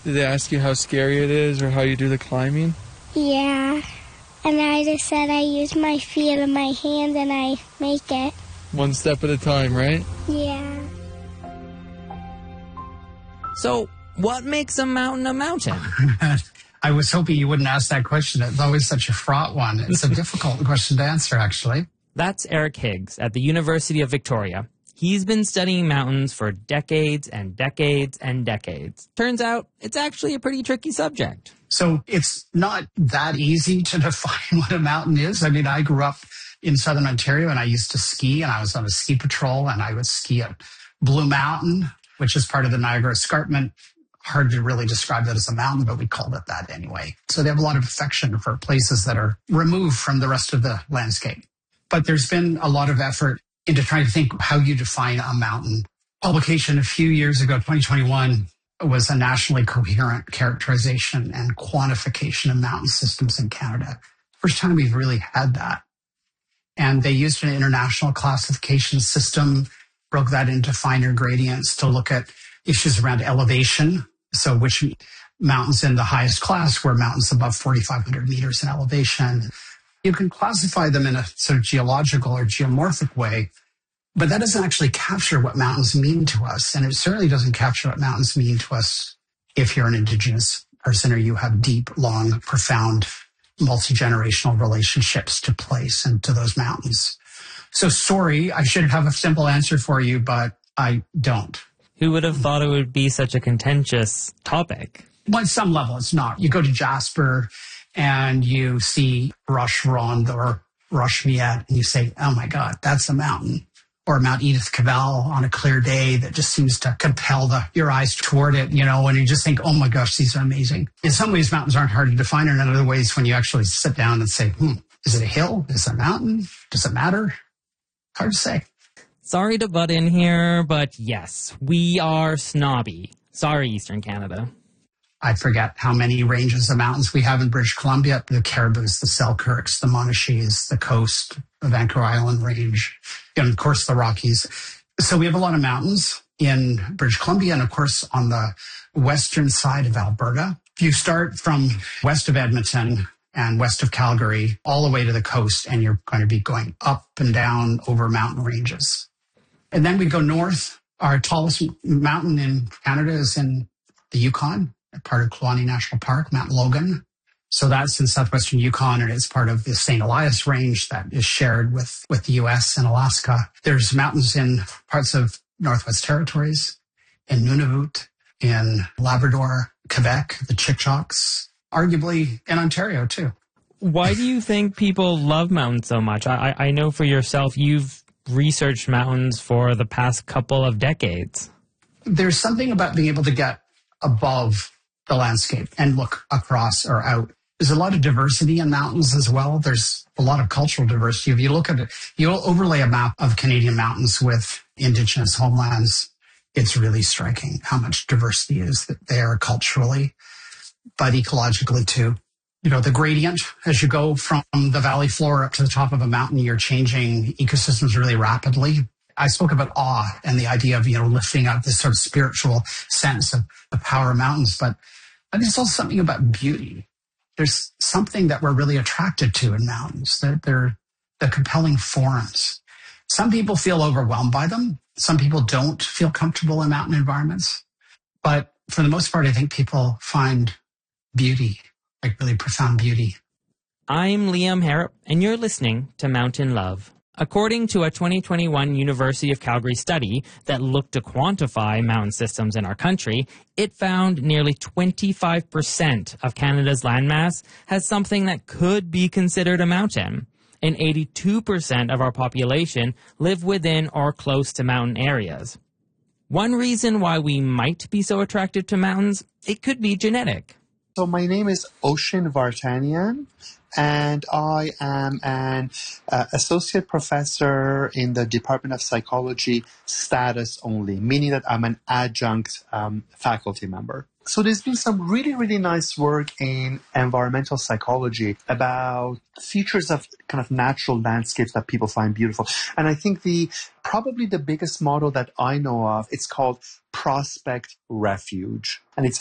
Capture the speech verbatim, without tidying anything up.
Did they ask you how scary it is or how you do the climbing? Yeah. And I just said I use my feet and my hands and I make it. One step at a time, right? Yeah. So, what makes a mountain a mountain? I was hoping you wouldn't ask that question. It's always such a fraught one. It's a difficult question to answer, actually. That's Eric Higgs at the University of Victoria. He's been studying mountains for decades and decades and decades. Turns out, it's actually a pretty tricky subject. So it's not that easy to define what a mountain is. I mean, I grew up in southern Ontario and I used to ski and I was on a ski patrol and I would ski at Blue Mountain, which is part of the Niagara Escarpment. Hard to really describe that as a mountain, but we called it that anyway. So they have a lot of affection for places that are removed from the rest of the landscape. But there's been a lot of effort into trying to think how you define a mountain. Publication a few years ago, twenty twenty-one, was a nationally coherent characterization and quantification of mountain systems in Canada. First time we've really had that. And they used an international classification system, broke that into finer gradients to look at issues around elevation. So which mountains in the highest class were mountains above forty-five hundred meters in elevation. You can classify them in a sort of geological or geomorphic way, but that doesn't actually capture what mountains mean to us. And it certainly doesn't capture what mountains mean to us if you're an Indigenous person or you have deep, long, profound, multi-generational relationships to place and to those mountains. So sorry, I should have a simple answer for you, but I don't. Who would have thought it would be such a contentious topic? Well, at some level, it's not. You go to Jasper and you see Roche Ronde or Roche Miette, and you say, oh my God, that's a mountain. Or Mount Edith Cavell on a clear day that just seems to compel the, your eyes toward it, you know, and you just think, oh my gosh, these are amazing. In some ways, mountains aren't hard to define, and in other ways, when you actually sit down and say, hmm, is it a hill? Is it a mountain? Does it matter? Hard to say. Sorry to butt in here, but yes, we are snobby. Sorry, Eastern Canada. I forget how many ranges of mountains we have in British Columbia. The Caribous, the Selkirks, the Monachis, the coast, the Vancouver Island Range, and of course the Rockies. So we have a lot of mountains in British Columbia and of course on the western side of Alberta. If you start from west of Edmonton and west of Calgary all the way to the coast, and you're going to be going up and down over mountain ranges. And then we go north. Our tallest mountain in Canada is in the Yukon, part of Kluane National Park, Mount Logan. So that's in southwestern Yukon, and it's part of the Saint Elias Range that is shared with, with the U S and Alaska. There's mountains in parts of Northwest Territories, in Nunavut, in Labrador, Quebec, the Chickasaws, arguably in Ontario too. Why do you think people love mountains so much? I, I know for yourself, you've researched mountains for the past couple of decades. There's something about being able to get above the landscape and look across or out. There's a lot of diversity in mountains as well. There's a lot of cultural diversity. If you look at it, you overlay a map of Canadian mountains with Indigenous homelands, it's really striking how much diversity is there culturally, but ecologically too. You know, the gradient, as you go from the valley floor up to the top of a mountain, you're changing ecosystems really rapidly. I spoke about awe and the idea of, you know, lifting up this sort of spiritual sense of the power of mountains. But I think there's also something about beauty. There's something that we're really attracted to in mountains. They're, they're the compelling forms. Some people feel overwhelmed by them. Some people don't feel comfortable in mountain environments. But for the most part, I think people find beauty, like really profound beauty. I'm Liam Harrop, and you're listening to Mountain Love. According to a twenty twenty-one University of Calgary study that looked to quantify mountain systems in our country, it found nearly twenty-five percent of Canada's landmass has something that could be considered a mountain, and eighty-two percent of our population live within or close to mountain areas. One reason why we might be so attracted to mountains, it could be genetic. So my name is Oshin Vartanian, and I am an uh, associate professor in the Department of Psychology, status only, meaning that I'm an adjunct um, faculty member. So there's been some really, really nice work in environmental psychology about features of kind of natural landscapes that people find beautiful. And I think the probably the biggest model that I know of, it's called Prospect Refuge. And it's